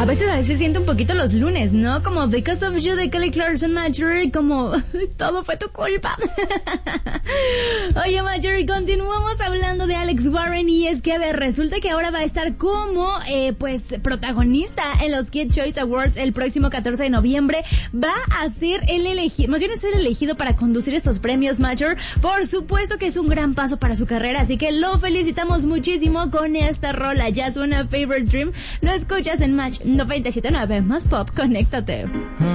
A veces siento un poquito los lunes, ¿no? Como Because of You de Kelly Clarkson, Marjorie, como todo fue tu culpa. Oye, Marjorie, continuamos hablando de Alex Warren y es que, a ver, resulta que ahora va a estar como, protagonista en los Kid Choice Awards el próximo 14 de noviembre. Va a ser el elegido, más bien es el elegido para conducir estos premios, Major. Por supuesto que es un gran paso para su carrera, así que lo felicitamos muchísimo con esta rola. Ya suena Favorite Dream. Lo escuchas en Match 97.9 más Pop. Conéctate.